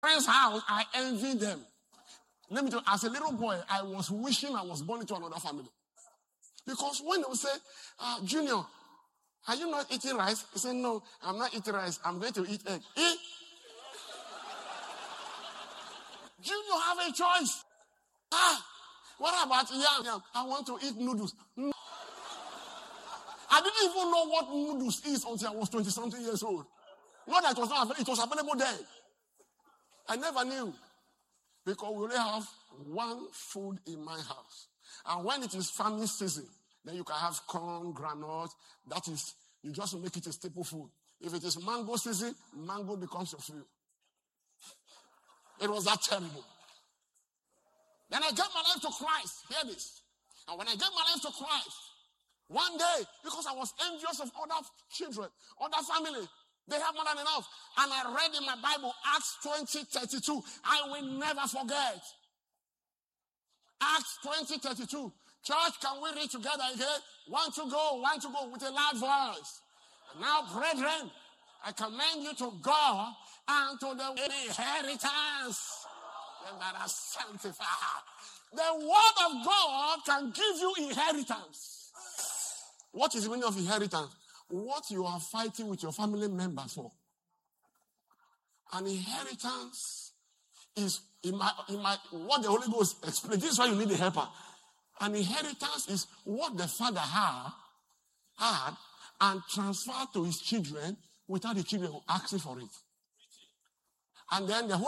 Friend's house, I envy them. Let me tell you, as a little boy, I was wishing I was born into another family. Because when they would say, Junior, are you not eating rice? He said, no, I'm not eating rice. I'm going to eat egg. Junior have a choice. What about yam? I want to eat noodles. No. I didn't even know what noodles is until I was 20-something years old. Not that it was not available, it was available then. I never knew. Because we only have one food in my house. And when it is farming season, then you can have corn, granite. That is, you just make it a staple food. If it is mango season, mango becomes your food. It was that terrible. Then I gave my life to Christ. Hear this. And when I gave my life to Christ, one day, because I was envious of other children, other family, they have more than enough. And I read in my Bible, Acts 20:32. I will never forget. Acts 20:32. Church, can we read together again? Want to go with a loud voice. Now, brethren, I commend you to God and to the inheritance that are sanctified. The word of God can give you inheritance. What is the meaning of inheritance? What you are fighting with your family members for. An inheritance is what the Holy Ghost explains. This is why you need a helper. An inheritance is what the father had and transferred to his children without the children asking for it. And then the Holy